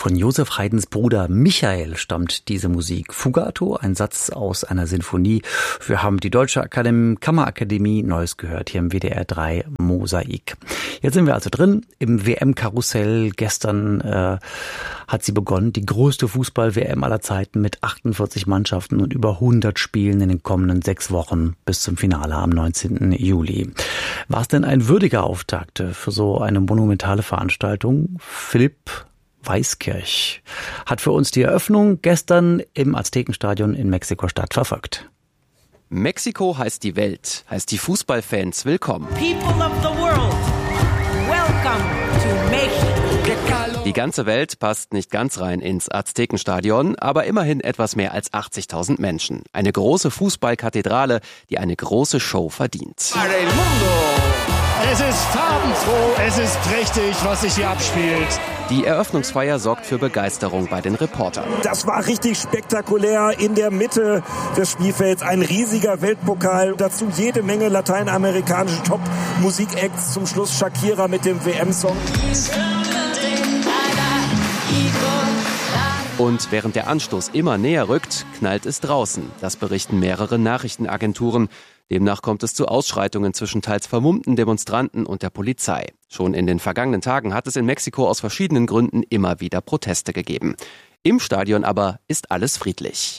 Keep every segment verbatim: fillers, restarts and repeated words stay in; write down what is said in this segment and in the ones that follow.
Von Josef Haydns Bruder Michael stammt diese Musik. Fugato, ein Satz aus einer Sinfonie. Wir haben die Deutsche Akademie, Kammerakademie Neues gehört hier im W D R drei Mosaik. Jetzt sind wir also drin im W M-Karussell. Gestern äh, hat sie begonnen, die größte Fußball-W M aller Zeiten mit achtundvierzig Mannschaften und über hundert Spielen in den kommenden sechs Wochen bis zum Finale am neunzehnten Juli. War es denn ein würdiger Auftakt für so eine monumentale Veranstaltung? Philipp Weiskirch hat für uns die Eröffnung gestern im Aztekenstadion in Mexiko-Stadt verfolgt. Mexiko heißt die Welt, heißt die Fußballfans willkommen. People of the world, welcome to Mexico. Die ganze Welt passt nicht ganz rein ins Aztekenstadion, aber immerhin etwas mehr als achtzigtausend Menschen. Eine große Fußballkathedrale, die eine große Show verdient. Es ist farbenfroh, es ist prächtig, was sich hier abspielt. Die Eröffnungsfeier sorgt für Begeisterung bei den Reportern. Das war richtig spektakulär. In der Mitte des Spielfelds ein riesiger Weltpokal. Dazu jede Menge lateinamerikanische Top-Musik-Acts. Zum Schluss Shakira mit dem W M-Song. Und während der Anstoß immer näher rückt, knallt es draußen. Das berichten mehrere Nachrichtenagenturen. Demnach kommt es zu Ausschreitungen zwischen teils vermummten Demonstranten und der Polizei. Schon in den vergangenen Tagen hat es in Mexiko aus verschiedenen Gründen immer wieder Proteste gegeben. Im Stadion aber ist alles friedlich.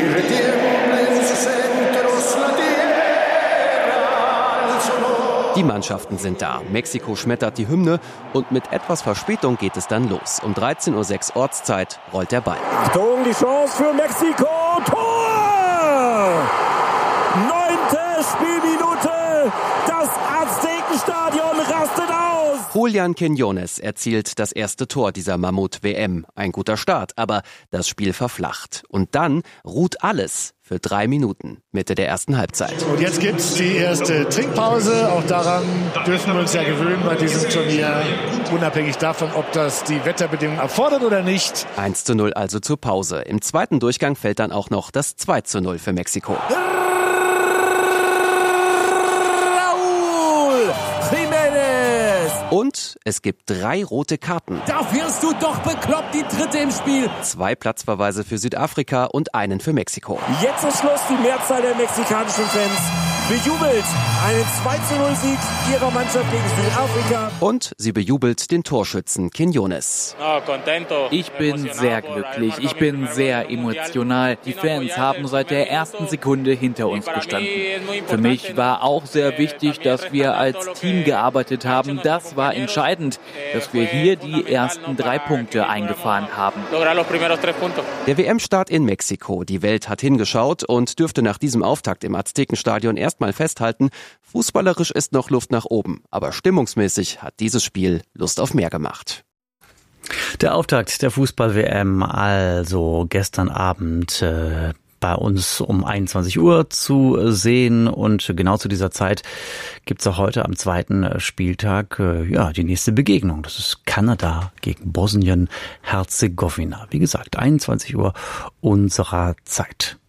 Die Mannschaften sind da. Mexiko schmettert die Hymne und mit etwas Verspätung geht es dann los. Um dreizehn Uhr sechs Ortszeit rollt der Ball. Achtung, die Chance für Mexiko. Tor! Neunte Spielminute. Das Aztekenstadion rastet aus. Julián Quiñones erzielt das erste Tor dieser Mammut-W M. Ein guter Start, aber das Spiel verflacht. Und dann ruht alles für drei Minuten, Mitte der ersten Halbzeit. Und jetzt gibt's die erste Trinkpause. Auch daran dürfen wir uns ja gewöhnen bei diesem Turnier. Unabhängig davon, ob das die Wetterbedingungen erfordert oder nicht. eins zu null also zur Pause. Im zweiten Durchgang fällt dann auch noch das zwei zu null für Mexiko. Und es gibt drei rote Karten. Da wirst du doch bekloppt, die dritte im Spiel. Zwei Platzverweise für Südafrika und einen für Mexiko. Jetzt ist Schluss. Die Mehrzahl der mexikanischen Fans bejubelt einen zwei zu null Sieg ihrer Mannschaft gegen Südafrika. Und sie bejubelt den Torschützen Quiñones. Ich bin sehr glücklich, ich bin sehr emotional. Die Fans haben seit der ersten Sekunde hinter uns gestanden. Für mich war auch sehr wichtig, dass wir als Team gearbeitet haben. Das war entscheidend, dass wir hier die ersten drei Punkte eingefahren haben. Der W M-Start in Mexiko. Die Welt hat hingeschaut und dürfte nach diesem Auftakt im Aztekenstadion erstmal festhalten, fußballerisch ist noch Luft nach oben, aber stimmungsmäßig hat dieses Spiel Lust auf mehr gemacht. Der Auftakt der Fußball-W M, also gestern Abend äh, bei uns um einundzwanzig Uhr zu sehen, und genau zu dieser Zeit gibt's auch heute am zweiten Spieltag äh, ja die nächste Begegnung. Das ist Kanada gegen Bosnien-Herzegowina. Wie gesagt, einundzwanzig Uhr unserer Zeit.